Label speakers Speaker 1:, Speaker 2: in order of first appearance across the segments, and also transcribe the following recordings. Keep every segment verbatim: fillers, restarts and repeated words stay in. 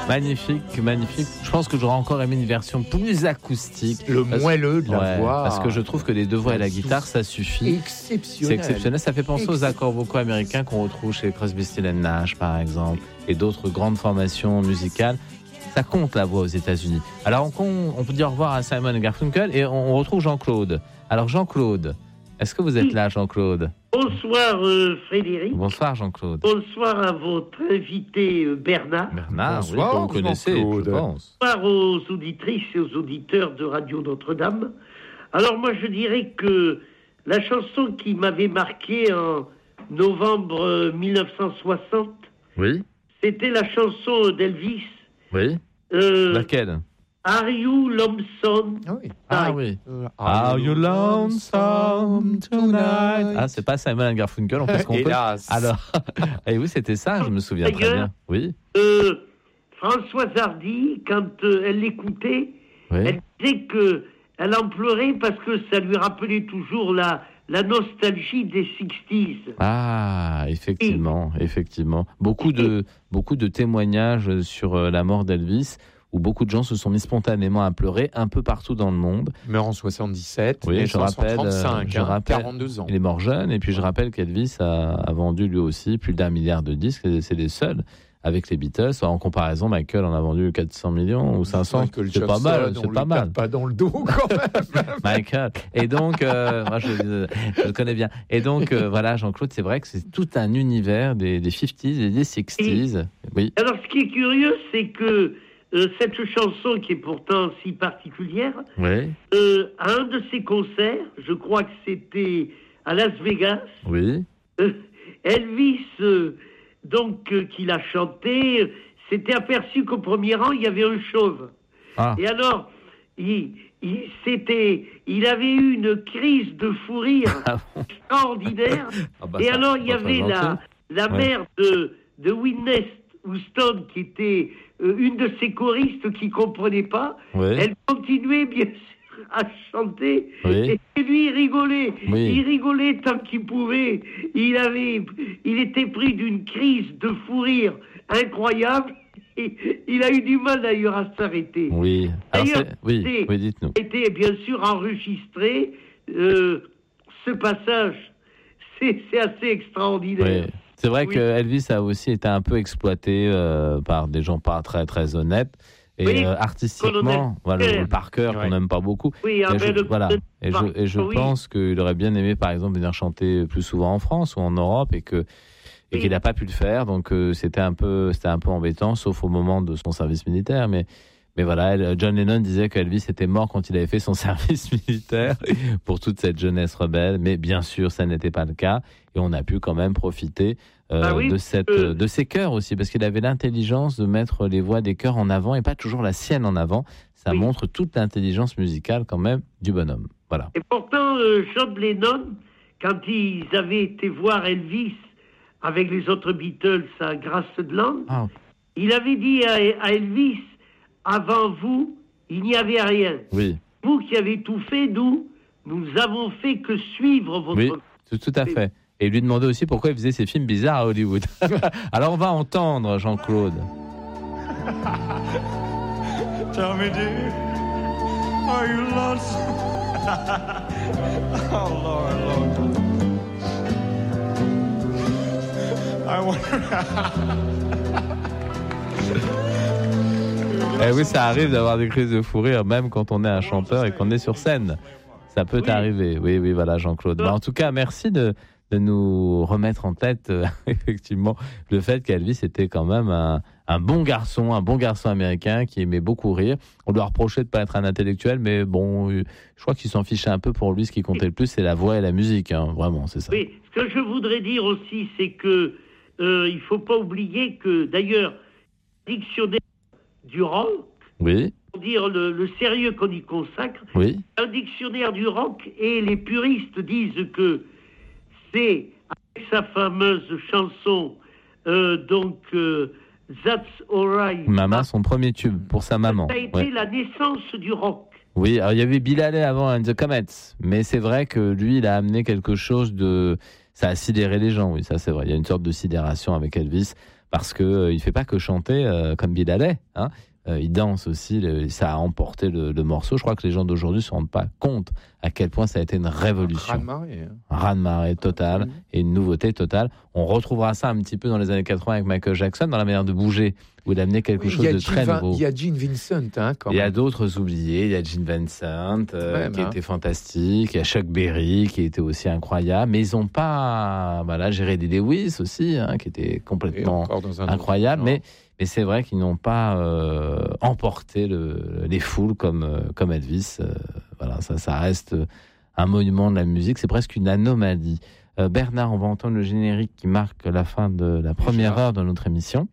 Speaker 1: Magnifique, magnifique. Je pense que j'aurais encore aimé une version plus acoustique.
Speaker 2: Le
Speaker 1: parce...
Speaker 2: moelleux de la
Speaker 1: ouais,
Speaker 2: voix.
Speaker 1: Parce que je trouve que les deux voix et la guitare, ça suffit.
Speaker 2: Exceptionnel.
Speaker 1: C'est exceptionnel. Ça fait penser aux accords vocaux américains qu'on retrouve chez Crosby, Stills and Nash, par exemple, et d'autres grandes formations musicales. Ça compte la voix aux États-Unis. Alors on, on peut dire au revoir à Simon et Garfunkel et on, on retrouve Jean-Claude. Alors Jean-Claude, est-ce que vous êtes là, Jean-Claude ?
Speaker 3: Bonsoir euh, Frédéric.
Speaker 1: Bonsoir Jean-Claude.
Speaker 3: Bonsoir à votre invité euh, Bernard.
Speaker 1: Bernard,
Speaker 2: Bonsoir,
Speaker 1: oui, que vous connaissez,
Speaker 2: Jean-Claude.
Speaker 1: je pense.
Speaker 3: Bonsoir aux auditrices et aux auditeurs de Radio Notre-Dame. Alors moi je dirais que la chanson qui m'avait marqué en novembre dix-neuf cent soixante,
Speaker 1: Oui,
Speaker 3: c'était la chanson d'Elvis.
Speaker 1: oui.
Speaker 3: Euh,
Speaker 1: Laquelle ?
Speaker 3: Are You Lonesome?
Speaker 2: Ah oui.
Speaker 1: Ah oui. Are you lonesome tonight? Ah, c'est pas Simon and Garfunkel, on peut se tromper.
Speaker 2: Hélas.
Speaker 1: Alors, et oui, c'était ça, je me souviens très bien. Oui.
Speaker 3: Euh, Françoise Hardy, quand euh, elle l'écoutait,
Speaker 1: Oui.
Speaker 3: elle disait que elle en pleurait parce que ça lui rappelait toujours la, la nostalgie des sixties.
Speaker 1: Ah, effectivement, effectivement. Beaucoup de, beaucoup de témoignages sur euh, la mort d'Elvis, où beaucoup de gens se sont mis spontanément à pleurer un peu partout dans le monde.
Speaker 2: Il meurt en soixante-dix-sept,
Speaker 1: Oui,
Speaker 2: mais
Speaker 1: je rappelle,
Speaker 2: trente-cinq,
Speaker 1: je
Speaker 2: hein,
Speaker 1: rappelle,
Speaker 2: quarante-deux ans.
Speaker 1: il est mort jeune, et puis je rappelle qu'Elvis a, a vendu lui aussi plus d'un milliard de disques, et c'est les seuls avec les Beatles. En comparaison, Michael en a vendu quatre cents millions ou cinq cents.
Speaker 2: Michael
Speaker 1: C'est pas
Speaker 2: Jackson,
Speaker 1: mal,
Speaker 2: on
Speaker 1: c'est
Speaker 2: lui
Speaker 1: pas mal.
Speaker 2: tape pas dans le dos quand même.
Speaker 1: Michael. Et donc, euh, moi je, je le connais bien. Et donc, euh, voilà, Jean-Claude, c'est vrai que c'est tout un univers des, des cinquantaines et des sixties. Oui.
Speaker 3: Alors ce qui est curieux, c'est que euh, cette chanson qui est pourtant si particulière,
Speaker 1: Oui.
Speaker 3: euh, à un de ses concerts, je crois que c'était à Las Vegas,
Speaker 1: Oui.
Speaker 3: euh, Elvis, euh, donc euh, qui l'a chanté, euh, s'était aperçu qu'au premier rang il y avait un chauve.
Speaker 1: Ah.
Speaker 3: Et alors, il, il, c'était, il avait eu une crise de fou rire
Speaker 1: Ah bon.
Speaker 3: extraordinaire.
Speaker 1: Ah bah
Speaker 3: Et
Speaker 1: ça,
Speaker 3: alors, il y
Speaker 1: pas très
Speaker 3: avait la,
Speaker 1: gentil.
Speaker 3: la
Speaker 1: Ouais.
Speaker 3: mère de, de Whitney Houston, qui était euh, une de ses choristes qui comprenait pas.
Speaker 1: Oui.
Speaker 3: Elle continuait, bien sûr, à chanter.
Speaker 1: Oui.
Speaker 3: Et lui, il rigolait.
Speaker 1: Oui.
Speaker 3: Il rigolait tant qu'il pouvait. Il avait, il était pris d'une crise de fou rire incroyable. Et il a eu du mal, d'ailleurs, à s'arrêter.
Speaker 1: Oui. Alors,
Speaker 3: D'ailleurs,
Speaker 1: c'est- oui,
Speaker 3: c'est-
Speaker 1: oui, dites-nous.
Speaker 3: était bien sûr enregistré. Euh, ce passage, c'est, c'est assez extraordinaire.
Speaker 1: Oui. C'est vrai
Speaker 3: Oui.
Speaker 1: que Elvis a aussi été un peu exploité euh, par des gens pas très très honnêtes. Et
Speaker 3: Oui,
Speaker 1: euh, artistiquement,
Speaker 3: colonel
Speaker 1: voilà,
Speaker 3: Parker.
Speaker 1: le Parker
Speaker 2: Ouais.
Speaker 1: qu'on n'aime pas beaucoup.
Speaker 3: Oui,
Speaker 1: Et
Speaker 3: ah
Speaker 1: je,
Speaker 3: ben, le-
Speaker 1: voilà.
Speaker 3: le-
Speaker 1: Et je, et je
Speaker 3: oui.
Speaker 1: pense qu'il aurait bien aimé, par exemple, venir chanter plus souvent en France ou en Europe, et que et
Speaker 3: Oui.
Speaker 1: qu'il n'a pas pu le faire. Donc euh, c'était un peu c'était un peu embêtant, sauf au moment de son service militaire. Mais mais voilà, elle- John Lennon disait qu'Elvis était mort quand il avait fait son service militaire pour toute cette jeunesse rebelle. Mais bien sûr, ça n'était pas le cas, et on a pu quand même profiter euh,
Speaker 3: Ah oui,
Speaker 1: de cette
Speaker 3: euh,
Speaker 1: de ses chœurs aussi, parce qu'il avait l'intelligence de mettre les voix des chœurs en avant et pas toujours la sienne en avant. Ça
Speaker 3: Oui.
Speaker 1: montre toute l'intelligence musicale quand même du bonhomme. Voilà.
Speaker 3: Et pourtant, euh, John Lennon, quand ils avaient été voir Elvis avec les autres Beatles à Graceland,
Speaker 1: Ah,
Speaker 3: il avait dit à, à Elvis, avant vous, il n'y avait rien.
Speaker 1: oui,
Speaker 3: Vous qui avez tout fait, nous, nous avons fait que suivre votre...
Speaker 1: oui, tout, tout à fait. Et lui demander aussi pourquoi il faisait ces films bizarres à Hollywood. Alors on va entendre Jean-Claude.
Speaker 4: Tell me, dear, are you lonesome? Oh, Lord, Lord. I wonder.
Speaker 1: Eh oui, ça arrive d'avoir des crises de fou rire, même quand on est un chanteur et qu'on est sur scène. Ça peut
Speaker 3: Oui.
Speaker 1: arriver. Oui, oui, voilà, Jean-Claude. Bah, en tout cas, merci de, de nous remettre en tête, euh, effectivement, le fait qu'Elvis était quand même un, un bon garçon, un bon garçon américain qui aimait beaucoup rire. On lui a reproché de ne pas être un intellectuel, mais bon, euh, je crois qu'il s'en fichait un peu. Pour lui, ce qui comptait le plus, c'est la voix et la musique. Hein. Vraiment, c'est ça.
Speaker 3: Oui, ce que je voudrais dire aussi, c'est que euh, il faut pas oublier que, d'ailleurs, le dictionnaire du rock,
Speaker 1: Oui,
Speaker 3: pour dire le, le sérieux qu'on y consacre,
Speaker 1: oui,
Speaker 3: un dictionnaire du rock, et les puristes disent que c'est, avec sa fameuse chanson, euh, donc, euh, That's Alright,
Speaker 1: Mama, son premier tube pour sa maman.
Speaker 3: ça a été
Speaker 1: Ouais.
Speaker 3: la naissance du rock.
Speaker 1: Oui, alors il y avait Bill Haley avant, and the Comets, mais c'est vrai que lui, il a amené quelque chose de... Ça a sidéré les gens, oui, ça c'est vrai. Il y a une sorte de sidération avec Elvis, parce qu'il euh, ne fait pas que chanter euh, comme Bill Haley, hein. Euh, il danse aussi, le, ça a emporté le, le morceau. Je crois que les gens d'aujourd'hui ne se rendent pas compte à quel point ça a été une révolution.
Speaker 2: Un raz-de-marée. Hein.
Speaker 1: Un raz-de-marée total, mmh. et une nouveauté totale. On retrouvera ça un petit peu dans les années quatre-vingts avec Michael Jackson, dans la manière de bouger, où il a amené quelque oui, chose de très
Speaker 2: Vin-
Speaker 1: nouveau.
Speaker 2: Il y a Gene Vincent, hein, quand même.
Speaker 1: Il y a d'autres oubliés. Il y a Gene Vincent, euh, même, qui hein. était fantastique. Il y a Chuck Berry, qui était aussi incroyable. Mais ils n'ont pas... Voilà, Jerry Lee Lewis aussi, hein, qui était complètement incroyable. Mais... Mais c'est vrai qu'ils n'ont pas euh, emporté le, les foules comme, euh, comme Elvis. Euh, voilà, ça, ça reste un monument de la musique. C'est presque une anomalie. Euh, Bernard, on va entendre le générique qui marque la fin de la première heure de notre émission.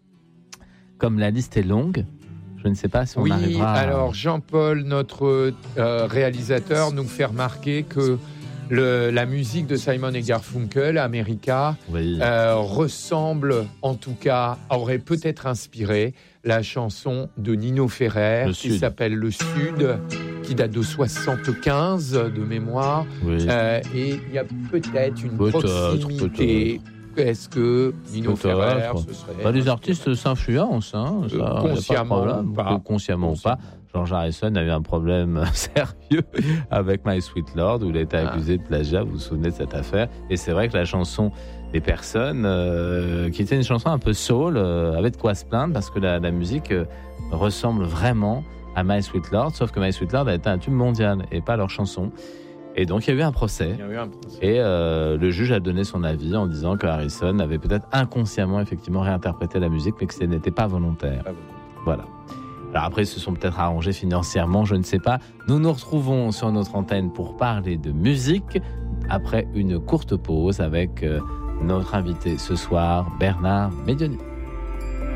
Speaker 1: Comme la liste est longue, je ne sais pas si on
Speaker 2: oui,
Speaker 1: arrivera...
Speaker 2: Oui, alors Jean-Paul, notre euh, réalisateur, nous fait remarquer que Le, la musique de Simon et Garfunkel, America, oui. euh, ressemble, en tout cas, aurait peut-être inspiré la chanson de Nino Ferrer, qui Sud. s'appelle Le Sud, qui date de soixante-quinze de mémoire. Oui. Euh, et il y a peut-être une peut-être, proximité. Peut-être. Est-ce que Nino peut-être, Ferrer, ce serait...
Speaker 1: Bah, les artistes s'influencent, hein, ça,
Speaker 2: euh, consciemment
Speaker 1: pas
Speaker 2: ou pas.
Speaker 1: Consciemment ou pas. George Harrison a eu un problème sérieux avec My Sweet Lord, où il a été accusé de plagiat, vous vous souvenez de cette affaire. Et c'est vrai que la chanson des personnes, euh, qui était une chanson un peu soul, euh, avait de quoi se plaindre, parce que la, la musique euh, ressemble vraiment à My Sweet Lord, sauf que My Sweet Lord a été un tube mondial, et pas leur chanson. Et donc il y a eu un procès,
Speaker 2: il y a eu un procès.
Speaker 1: et euh, le juge a donné son avis en disant que Harrison avait peut-être inconsciemment effectivement réinterprété la musique, mais que ce n'était pas volontaire. Ah bon. Voilà. Alors après, ils se sont peut-être arrangés financièrement, je ne sais pas. Nous nous retrouvons sur notre antenne pour parler de musique après une courte pause avec euh, notre invité ce soir, Bernard Médioni.